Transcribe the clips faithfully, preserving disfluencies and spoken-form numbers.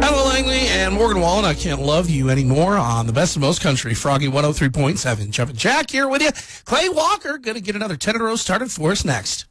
Hello, Langley and Morgan Wallen. I can't love you anymore on the best of most country. Froggy one oh three point seven. Jumpin' Jack here with you. Clay Walker going to get another ten in a row started for us next.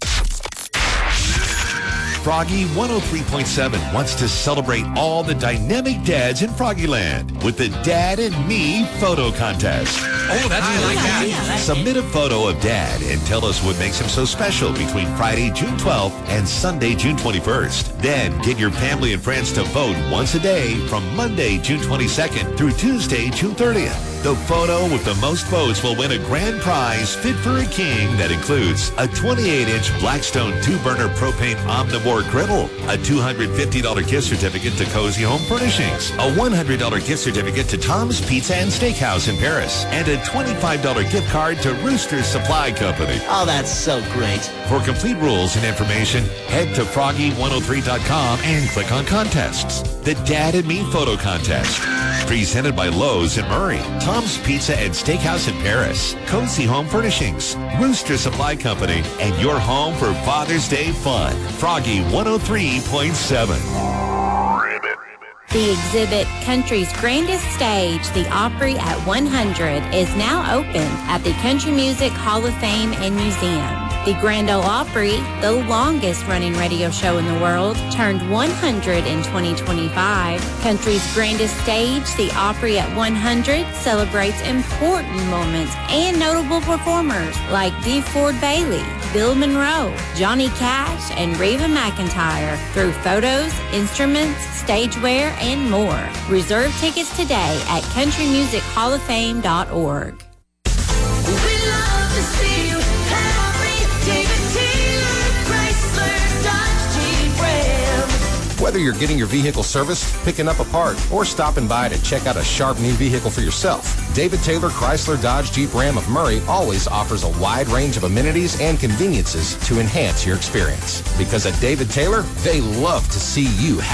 Froggy one oh three point seven wants to celebrate all the dynamic dads in Froggyland with the Dad and Me photo contest. Oh, that's I like that. Submit a photo of Dad and tell us what makes him so special between Friday, June twelfth and Sunday, June twenty-first. Then get your family and friends to vote once a day from Monday, June twenty-second through Tuesday, June thirtieth. The photo with the most votes will win a grand prize fit for a king that includes a twenty-eight inch Blackstone two-burner propane Omnivore griddle, a two hundred fifty dollars gift certificate to Cozy Home Furnishings, a one hundred dollars gift certificate to Tom's Pizza and Steakhouse in Paris, and a twenty-five dollars gift card to Rooster's Supply Company. Oh, that's so great. For complete rules and information, head to froggy one oh three dot com and click on contests. The Dad and Me Photo Contest. Presented by Lowe's in Murray, Tom's Pizza and Steakhouse in Paris, Cozy Home Furnishings, Rooster Supply Company, and your home for Father's Day fun. Froggy one oh three point seven. The exhibit Country's Grandest Stage, the Opry at one hundred, is now open at the Country Music Hall of Fame and Museum. The Grand Ole Opry, the longest-running radio show in the world, turned one hundred in twenty twenty-five. Country's Grandest Stage, the Opry at one hundred, celebrates important moments and notable performers like Dee Ford Bailey, Bill Monroe, Johnny Cash, and Reba McEntire through photos, instruments, stageware, and more. Reserve tickets today at country music hall of fame dot org. We love to see you happy. David Taylor, Chrysler, Dodge, Jeep, Ram. Whether you're getting your vehicle serviced, picking up a part, or stopping by to check out a sharp new vehicle for yourself, David Taylor Chrysler Dodge Jeep Ram of Murray always offers a wide range of amenities and conveniences to enhance your experience. Because at David Taylor, they love to see you happy.